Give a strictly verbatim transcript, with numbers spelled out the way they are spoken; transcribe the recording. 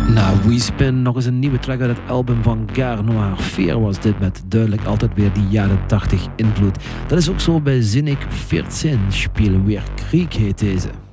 Na Weespin nog eens een nieuwe track uit het album van Gare Noir. Fear was dit met duidelijk altijd weer die jaren tachtig invloed. Dat is ook zo bij Zinnig veertien, Spelen weer Krieg heet deze.